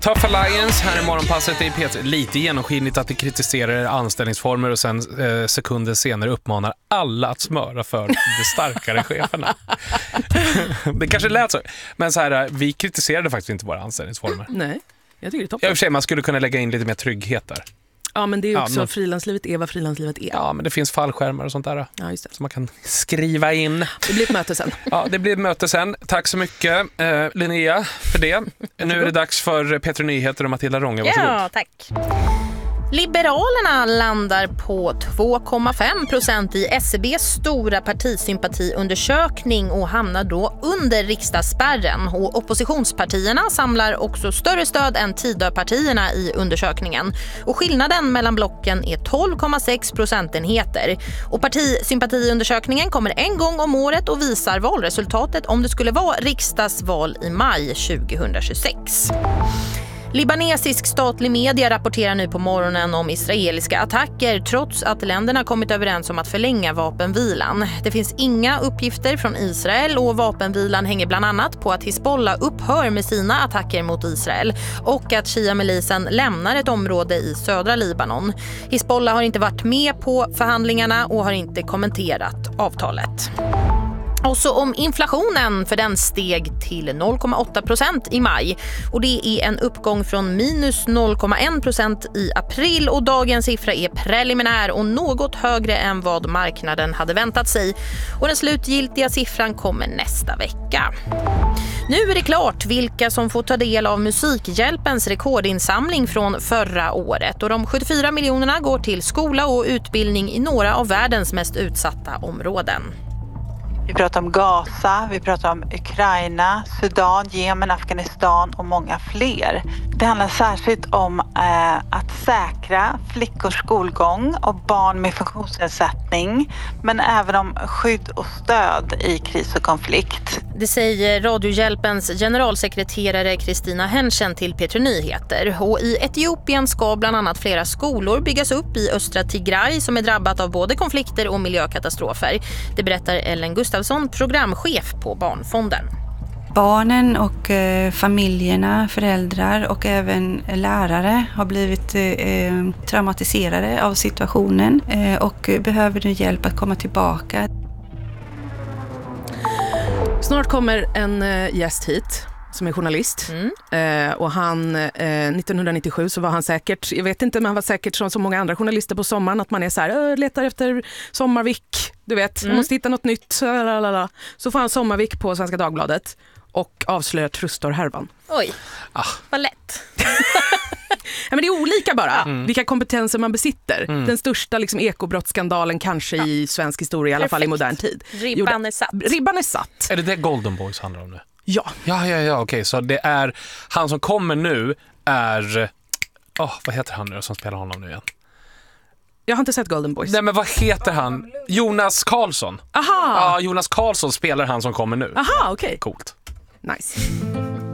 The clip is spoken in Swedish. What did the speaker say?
Tough Alliance här i Morgonpasset i P3. Lite genomskinligt att det kritiserar anställningsformer och sen sekunder senare uppmanar alla att smöra för de starkare cheferna. Det kanske lät så. Men så här, vi kritiserade faktiskt inte våra anställningsformer. Nej, jag tycker det är toppen. I och för sig, man skulle kunna lägga in lite mer trygghet där. Ja, men det är också frilanslivet är vad frilanslivet är. Ja, men det finns fallskärmar och sånt där. Ja, just det. Så man kan skriva in. Det blir ett möte sen. Ja, det blir ett möte sen. Tack så mycket, Linnea, för det. Nu är det dags för Petra Nyheter och Matilda Ronge. Varsågod. Ja, tack. Liberalerna landar på 2,5% i SCBs stora partisympatiundersökning och hamnar då under riksdagsspärren. Och oppositionspartierna samlar också större stöd än Tidöpartierna i undersökningen. Och skillnaden mellan blocken är 12,6 procentenheter. Och partisympatiundersökningen kommer en gång om året och visar valresultatet om det skulle vara riksdagsval i maj 2026. Libanesisk statlig media rapporterar nu på morgonen om israeliska attacker trots att länderna kommit överens om att förlänga vapenvilan. Det finns inga uppgifter från Israel och vapenvilan hänger bland annat på att Hizbollah upphör med sina attacker mot Israel och att Shia-milisen lämnar ett område i södra Libanon. Hizbollah har inte varit med på förhandlingarna och har inte kommenterat avtalet. Och så om inflationen, för den steg till 0,8% i maj. Och det är en uppgång från minus 0,1% i april och dagens siffra är preliminär och något högre än vad marknaden hade väntat sig. Och den slutgiltiga siffran kommer nästa vecka. Nu är det klart vilka som får ta del av Musikhjälpens rekordinsamling från förra året. Och de 74 miljonerna går till skola och utbildning i några av världens mest utsatta områden. Vi pratar om Gaza, vi pratar om Ukraina, Sudan, Jemen, Afghanistan och många fler. Det handlar särskilt om att säkra flickors skolgång och barn med funktionsnedsättning, men även om skydd och stöd i kris och konflikt. Det säger Radiohjälpens generalsekreterare Kristina Henschen till P3 Nyheter. Och i Etiopien ska bland annat flera skolor byggas upp i östra Tigray som är drabbat av både konflikter och miljökatastrofer. Det berättar Ellen Gustafsson, programchef på Barnfonden. Barnen och familjerna, föräldrar och även lärare har blivit traumatiserade av situationen och behöver nu hjälp att komma tillbaka. Snart kommer en gäst hit som är journalist. Och han 1997 så var han säkert, jag vet inte, men han var säkert som så många andra journalister på sommaren att man är så här, letar efter sommarvik, du vet, man måste hitta något nytt. Så får han sommarvik på Svenska Dagbladet och avslöjar Trustor-härvan. Oj, vad lätt. Ja, men det är olika bara, vilka kompetenser man besitter. Den största liksom, ekobrottsskandalen kanske i svensk historia, i alla fall i modern tid. Ribban är satt. Ribban är satt. Är det Golden Boys handlar om nu? Ja. Ja, okej. Så det är, han som kommer nu är, vad heter han nu som spelar honom nu igen? Jag har inte sett Golden Boys. Nej, men vad heter han? Jonas Karlsson. Aha! Ja, Jonas Karlsson spelar han som kommer nu. Aha, okej. Coolt. Nice.